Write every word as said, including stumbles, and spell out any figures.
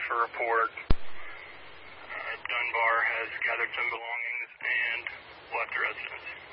for report. Uh, Dunbar has gathered some belongings and left the residence.